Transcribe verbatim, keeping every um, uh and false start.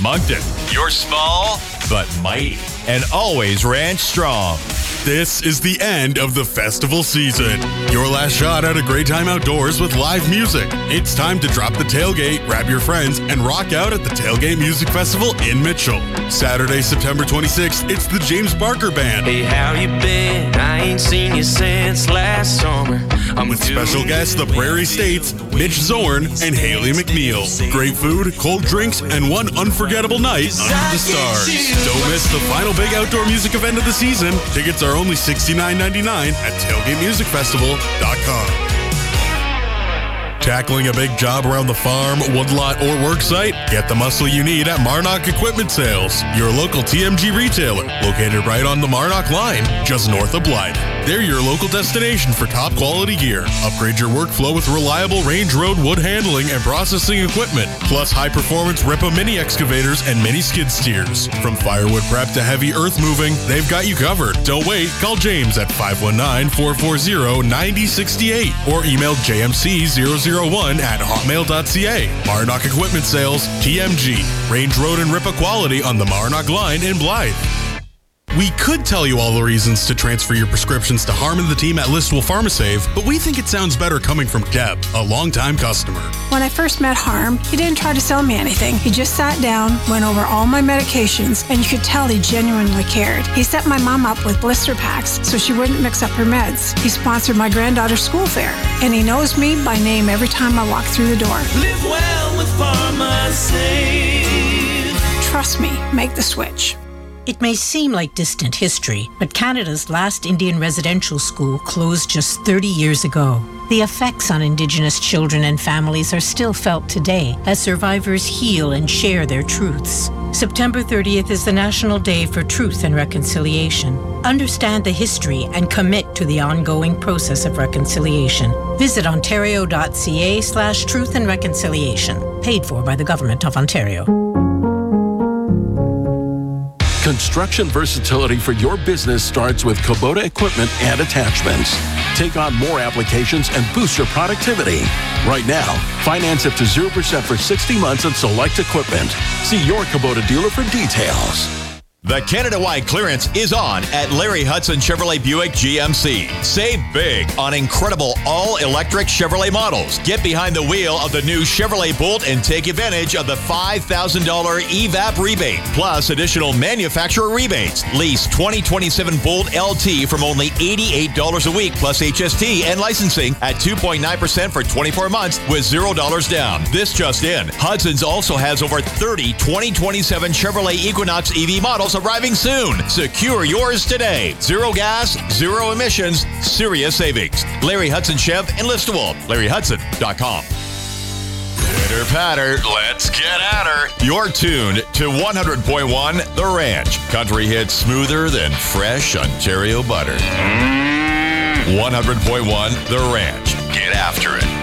Moncton, you're small, but mighty, and always ranch strong. This is the end of the festival season. Your last shot at a great time outdoors with live music. It's time to drop the tailgate, grab your friends, and rock out at the Tailgate Music Festival in Mitchell. Saturday, September twenty-sixth, it's the James Barker Band. Hey, how you been? I ain't seen you since last summer. I'm with special guests, the Prairie States, Mitch Zorn, and Haley McNeil. Great food, cold drinks, and one unforgettable night under the stars. Don't miss the final big outdoor music event of the season. Tickets are only sixty-nine ninety-nine at tailgate music festival dot com. Tackling a big job around the farm, woodlot, or work site? Get the muscle you need at Marnock Equipment Sales, your local T M G retailer, located right on the Marnock line, just north of Blythe. They're your local destination for top quality gear. Upgrade your workflow with reliable range road wood handling and processing equipment, plus high-performance Ripa mini excavators and mini skid steers. From firewood prep to heavy earth moving, they've got you covered. Don't wait. Call James at five one nine, four four zero, nine zero six eight or email j m c zero zero one at hotmail dot c a. Marnock Equipment Sales, T M G. Range road and Ripa quality on the Marnock line in Blythe. We could tell you all the reasons to transfer your prescriptions to Harm and the team at Listowel PharmaSave, but we think it sounds better coming from Deb, a longtime customer. When I first met Harm, he didn't try to sell me anything. He just sat down, went over all my medications, and you could tell he genuinely cared. He set my mom up with blister packs so she wouldn't mix up her meds. He sponsored my granddaughter's school fair, and he knows me by name every time I walk through the door. Live well with PharmaSave. Trust me, make the switch. It may seem like distant history, but Canada's last Indian residential school closed just thirty years ago. The effects on Indigenous children and families are still felt today as survivors heal and share their truths. September thirtieth is the National Day for Truth and Reconciliation. Understand the history and commit to the ongoing process of reconciliation. Visit ontario.ca slash truth and reconciliation. Paid for by the Government of Ontario. Construction versatility for your business starts with Kubota equipment and attachments. Take on more applications and boost your productivity. Right now, finance up to zero percent for sixty months on select equipment. See your Kubota dealer for details. The Canada-wide clearance is on at Larry Hudson Chevrolet Buick G M C. Save big on incredible all-electric Chevrolet models. Get behind the wheel of the new Chevrolet Bolt and take advantage of the five thousand dollars E V A P rebate, plus additional manufacturer rebates. Lease twenty twenty-seven Bolt L T from only eighty-eight dollars a week, plus H S T and licensing at two point nine percent for twenty-four months with zero dollars down. This just in. Hudson's also has over thirty twenty twenty-seven Chevrolet Equinox E V models arriving soon. Secure yours today. Zero gas, zero emissions, serious savings. Larry Hudson Chev in Listowel. larry hudson dot com. Pitter patter, let's get at her. You're tuned to one hundred point one The Ranch. Country hits smoother than fresh Ontario butter. one hundred point one The Ranch. Get after it.